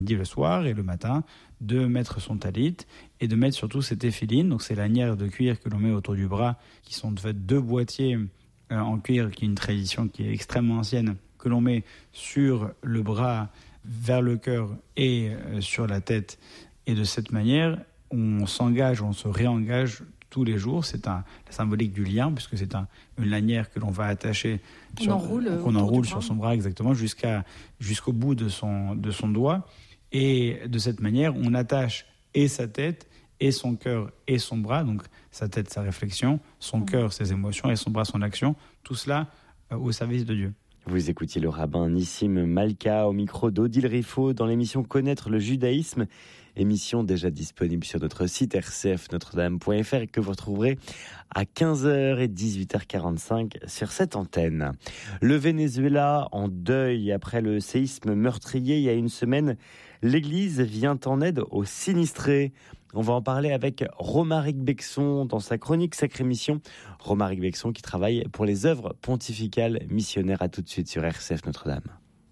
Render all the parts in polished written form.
dit le soir et le matin, de mettre son talit et de mettre surtout ses téphilines. Donc c'est lanières de cuir que l'on met autour du bras, qui sont en fait 2 boîtiers en cuir, qui est une tradition qui est extrêmement ancienne, que l'on met sur le bras, vers le cœur et sur la tête. Et de cette manière, on s'engage, on se réengage tous les jours. C'est la symbolique du lien, puisque c'est une lanière que l'on va attacher, qu'on enroule sur son bras exactement, jusqu'au bout de son doigt. Et de cette manière, on attache et sa tête, et son cœur, et son bras, donc sa tête, sa réflexion, son cœur, ses émotions, et son bras, son action, tout cela au service de Dieu. Vous écoutiez le rabbin Nissim Malka au micro d'Odile Riffaut dans l'émission Connaître le judaïsme, émission déjà disponible sur notre site rcfnotredame.fr et que vous retrouverez à 15h et 18h45 sur cette antenne. Le Venezuela en deuil après le séisme meurtrier il y a une semaine. L'Église vient en aide aux sinistrés. On va en parler avec Romaric Bexon dans sa chronique Sacrée Mission. Romaric Bexon qui travaille pour les œuvres pontificales missionnaires. À tout de suite sur RCF Notre-Dame.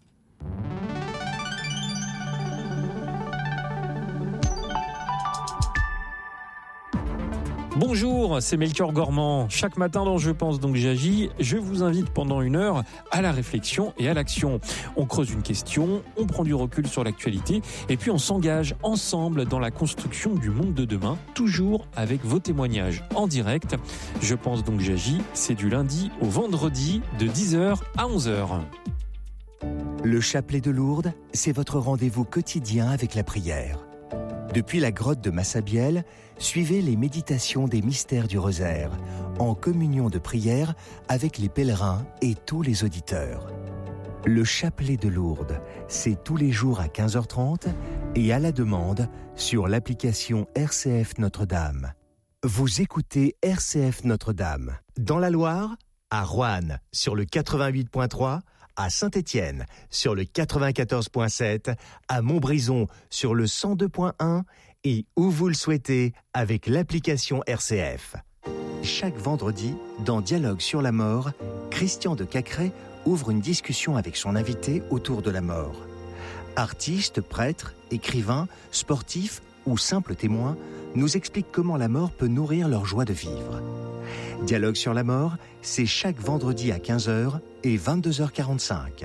Bonjour, c'est Melchior Gormand. Chaque matin dans Je pense donc j'agis, je vous invite pendant 1 heure à la réflexion et à l'action. On creuse une question, on prend du recul sur l'actualité et puis on s'engage ensemble dans la construction du monde de demain, toujours avec vos témoignages en direct. Je pense donc j'agis, c'est du lundi au vendredi de 10h à 11h. Le chapelet de Lourdes, c'est votre rendez-vous quotidien avec la prière. Depuis la grotte de Massabielle, suivez les méditations des mystères du rosaire, en communion de prière avec les pèlerins et tous les auditeurs. Le chapelet de Lourdes, c'est tous les jours à 15h30 et à la demande sur l'application RCF Notre-Dame. Vous écoutez RCF Notre-Dame. Dans la Loire, à Roanne, sur le 88.3, à Saint-Étienne, sur le 94.7, à Montbrison, sur le 102.1 et où vous le souhaitez avec l'application RCF. Chaque vendredi, dans Dialogue sur la mort, Christian de Cacré ouvre une discussion avec son invité autour de la mort. Artistes, prêtres, écrivains, sportifs ou simples témoins nous expliquent comment la mort peut nourrir leur joie de vivre. Dialogue sur la mort, c'est chaque vendredi à 15h et 22h45.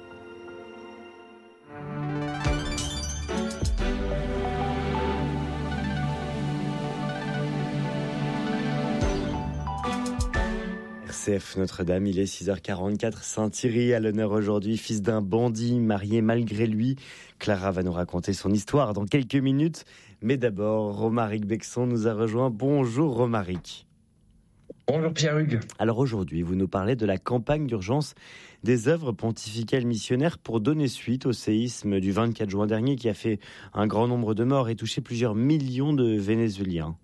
RCF Notre-Dame, il est 6h44. Saint-Thierry à l'honneur aujourd'hui, fils d'un bandit marié malgré lui. Clara va nous raconter son histoire dans quelques minutes. Mais d'abord, Romaric Bexon nous a rejoint. Bonjour Romaric. Bonjour Pierre-Hugues. Alors aujourd'hui, vous nous parlez de la campagne d'urgence des œuvres pontificales missionnaires pour donner suite au séisme du 24 juin dernier qui a fait un grand nombre de morts et touché plusieurs millions de Vénézuéliens.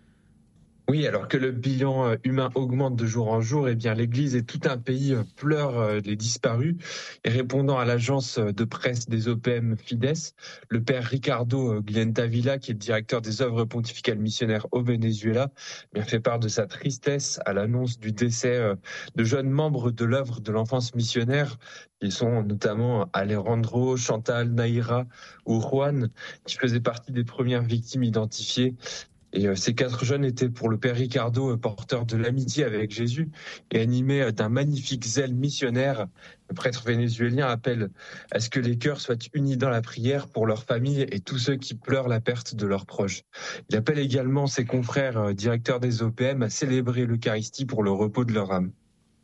Oui, alors que le bilan humain augmente de jour en jour, eh bien l'Église et tout un pays pleurent les disparus. Et répondant à l'agence de presse des OPM Fides, le père Ricardo Glientavilla, qui est le directeur des œuvres pontificales missionnaires au Venezuela, bien fait part de sa tristesse à l'annonce du décès de jeunes membres de l'œuvre de l'enfance missionnaire. Ils sont notamment Alejandro, Chantal, Naïra ou Juan, qui faisaient partie des premières victimes identifiées. Et ces 4 jeunes étaient pour le père Ricardo porteurs de l'amitié avec Jésus et animés d'un magnifique zèle missionnaire. Le prêtre vénézuélien appelle à ce que les cœurs soient unis dans la prière pour leurs familles et tous ceux qui pleurent la perte de leurs proches. Il appelle également ses confrères directeurs des OPM à célébrer l'Eucharistie pour le repos de leur âme.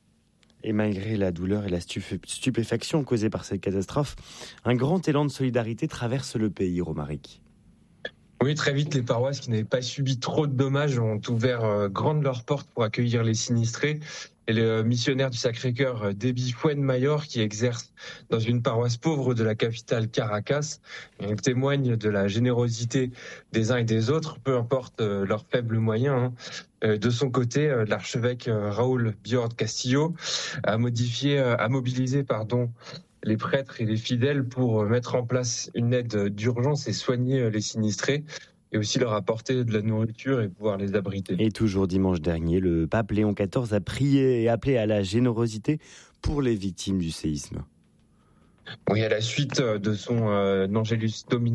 Et malgré la douleur et la stupéfaction causée par cette catastrophe, un grand élan de solidarité traverse le pays, Romaric. Oui, très vite, les paroisses qui n'avaient pas subi trop de dommages ont ouvert grandes leurs portes pour accueillir les sinistrés. Et le missionnaire du Sacré-Cœur, Debbie Fuenmayor, qui exerce dans une paroisse pauvre de la capitale Caracas, on témoigne de la générosité des uns et des autres, peu importe leurs faibles moyens. De son côté, l'archevêque Raúl Biord Castillo a mobilisé les prêtres et les fidèles pour mettre en place une aide d'urgence et soigner les sinistrés et aussi leur apporter de la nourriture et pouvoir les abriter. Et toujours dimanche dernier, le pape Léon XIV a prié et appelé à la générosité pour les victimes du séisme. Oui, à la suite de son Angelus Domini